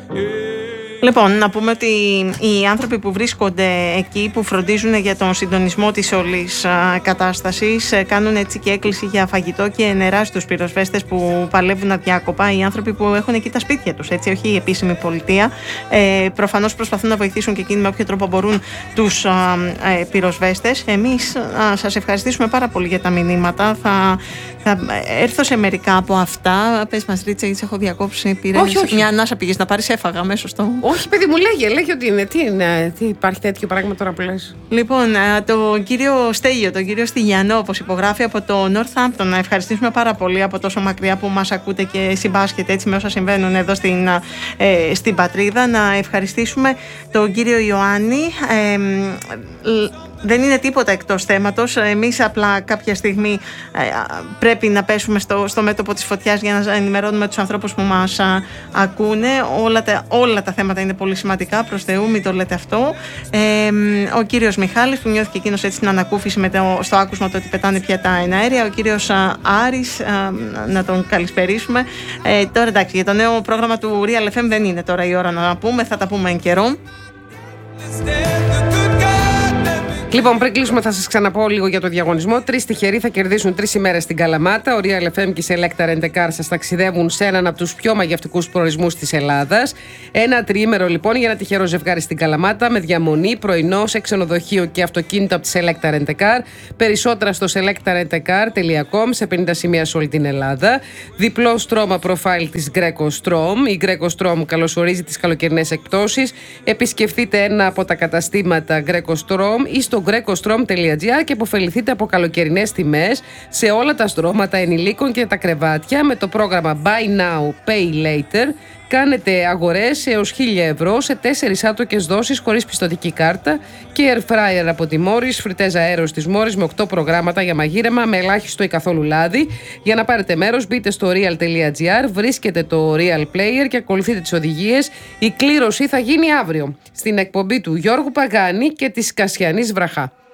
Λοιπόν, να πούμε ότι οι άνθρωποι που βρίσκονται εκεί, που φροντίζουν για τον συντονισμό της όλης κατάστασης, κάνουν έτσι και έκκληση για φαγητό και νερά στους πυροσβέστες που παλεύουν αδιάκοπα, οι άνθρωποι που έχουν εκεί τα σπίτια τους, έτσι, όχι η επίσημη πολιτεία. Προφανώς προσπαθούν να βοηθήσουν και εκείνοι με όποιο τρόπο μπορούν τους πυροσβέστες. Εμείς σας ευχαριστήσουμε πάρα πολύ για τα μηνύματα. Θα έρθω σε μερικά από αυτά. Πες μας, Ρίτσα, γιατί έχω διακόψει. Όχι. Μια ανάσα πήγες να πάρεις, έφαγα αμέσως το. Όχι, παιδί μου, λέγε ότι είναι. Τι υπάρχει τέτοιο πράγμα τώρα που λες? Λοιπόν, τον κύριο Στέλιο, τον κύριο Στυλιανό, όπως υπογράφει από το Northampton, να ευχαριστήσουμε πάρα πολύ από τόσο μακριά που μας ακούτε και συμπάσχετε έτσι με όσα συμβαίνουν εδώ στην πατρίδα. Να ευχαριστήσουμε τον κύριο Ιωάννη. Δεν είναι τίποτα εκτός θέματος. Εμείς απλά κάποια στιγμή πρέπει να πέσουμε στο μέτωπο της φωτιάς για να ενημερώνουμε τους ανθρώπους που μας ακούνε. Όλα τα θέματα είναι πολύ σημαντικά, προς Θεού, μην το λέτε αυτό. Ο κύριος Μιχάλης, που νιώθηκε εκείνος έτσι την ανακούφιση στο άκουσμα το ότι πετάνε πια τα εναέρια. Ο κύριος Άρης, να τον καλησπερίσουμε. Τώρα εντάξει, για το νέο πρόγραμμα του Real FM δεν είναι τώρα η ώρα να πούμε, θα τα πούμε εν καιρό. Λοιπόν, πριν κλείσουμε, θα σας ξαναπώ λίγο για το διαγωνισμό. 3 τυχεροί θα κερδίσουν 3 ημέρες στην Καλαμάτα. Ο Real FM και η Selecta Rent a Car σας ταξιδεύουν σε έναν από τους πιο μαγευτικούς προορισμούς της Ελλάδας. Ένα τριήμερο λοιπόν για ένα τυχερό ζευγάρι στην Καλαμάτα με διαμονή, πρωινό, σε ξενοδοχείο και αυτοκίνητο από τη Selecta Rent a Car. Περισσότερα στο selectarentacar.com, σε 50 σημεία σε όλη την Ελλάδα. Διπλό στρώμα προφάιλ της Greco Strom. Η Greco Strom καλωσορίζει τις καλοκαιρινές εκπτώσεις. Επισκεφτείτε ένα από τα καταστήματα Greco Strom ή στο grecostrom.gr και αποφεληθείτε από καλοκαιρινές τιμές σε όλα τα στρώματα ενηλίκων και τα κρεβάτια με το πρόγραμμα Buy Now, Pay Later. Κάνετε αγορές έως 1.000 ευρώ σε 4 άτοκες δόσεις χωρίς πιστωτική κάρτα και air fryer από τη Morris, φριτέζα αέρος της Morris με 8 προγράμματα για μαγείρεμα με ελάχιστο ή καθόλου λάδι. Για να πάρετε μέρος μπείτε στο real.gr, βρίσκετε το Real Player και ακολουθείτε τις οδηγίες. Η κλήρωση θα γίνει αύριο στην εκπομπή του Γιώργου Παγάνη και της Κασιανής Βραχά.